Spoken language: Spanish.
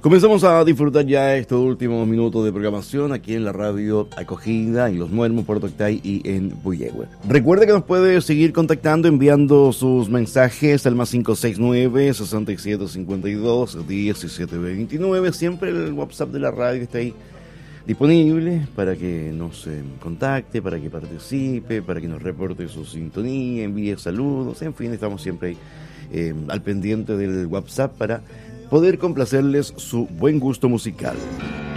Comenzamos a disfrutar ya estos últimos minutos de programación aquí en la radio Acogida, en Los Muermos, Puerto Octay y en Puyehue. Recuerde que nos puede seguir contactando enviando sus mensajes al más 569-6752-1729. Siempre el WhatsApp de la radio está ahí disponible para que nos contacte, para que participe, para que nos reporte su sintonía, envíe saludos, en fin, estamos siempre ahí al pendiente del WhatsApp para poder complacerles su buen gusto musical.